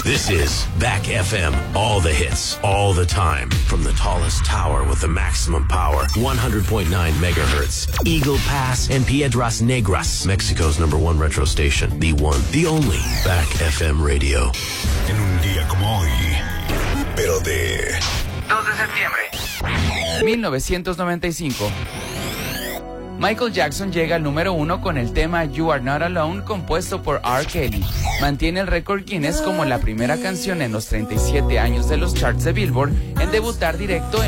This is Back FM. All the hits, all the time. From the tallest tower with the maximum power. 100.9 megahertz. Eagle Pass and Piedras Negras. Mexico's #1 retro station. The one, the only. Back FM Radio. En un día como hoy, pero de 2 de septiembre 1995. Michael Jackson llega al número 1 con el tema You Are Not Alone, compuesto por R. Kelly. Mantiene el récord Guinness como la primera canción en los 37 años de los charts de Billboard en debutar directo en